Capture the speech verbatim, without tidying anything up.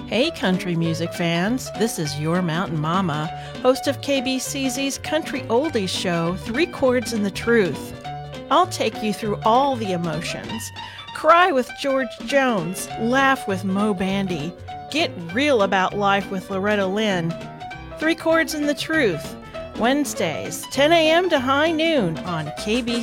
Hey, country music fans. This is your Mountain Mama, host of K B C Z's Country Oldies show, Three Chords and the Truth. I'll take you through all the emotions. Cry with George Jones, laugh with Mo Bandy, get real about life with Loretta Lynn. Three Chords and the Truth, Wednesdays, ten a.m. to high noon on K B